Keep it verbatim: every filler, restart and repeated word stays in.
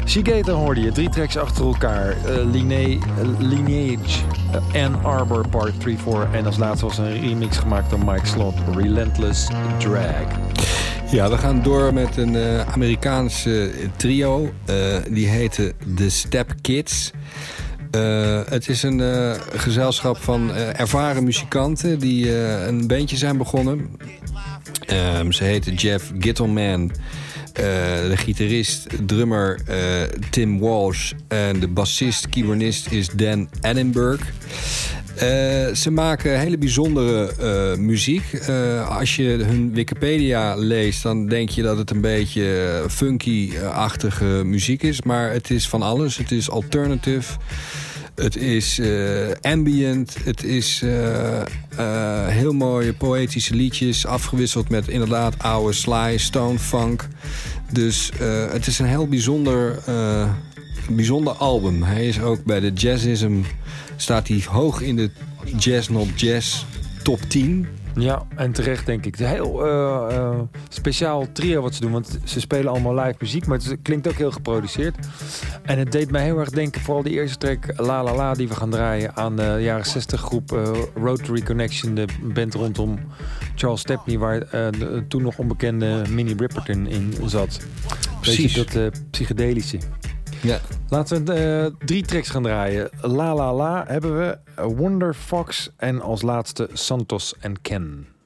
Seagator hoorde je, drie tracks achter elkaar. Uh, Line- Lineage, uh, Ann Arbor Part drie vier. En als laatste was een remix gemaakt door Mike Slot, Relentless Drag. Ja, we gaan door met een uh, Amerikaanse trio. Uh, die heette The Step Kids. Uh, het is een uh, gezelschap van uh, ervaren muzikanten die uh, een bandje zijn begonnen. Um, ze heten Jeff Gittleman, uh, de gitarist, drummer uh, Tim Walsh en de bassist, keyboardist is Dan Edinburgh. Uh, ze maken hele bijzondere uh, muziek. Uh, als je hun Wikipedia leest, dan denk je dat het een beetje funky-achtige muziek is. Maar het is van alles. Het is alternative. Het is uh, ambient. Het is uh, uh, heel mooie poëtische liedjes. Afgewisseld met inderdaad oude sly, stone funk. Dus uh, het is een heel bijzonder, uh, bijzonder album. Hij is ook bij de Jazzism. Staat hij hoog in de Jazz Not Jazz top tien. Ja, en terecht denk ik. Het is een heel uh, uh, speciaal trio wat ze doen. Want ze spelen allemaal live muziek, maar het klinkt ook heel geproduceerd. En het deed mij heel erg denken, vooral die eerste track La La La die we gaan draaien, aan de jaren zestig groep uh, Rotary Connection, de band rondom Charles Stepney, waar uh, de toen nog onbekende Minnie Riperton in zat. Precies. Weet je, dat uh, psychedelische. Ja. Laten we uh, drie tracks gaan draaien. La La La hebben we, Wonder Fox en als laatste Santos en Ken.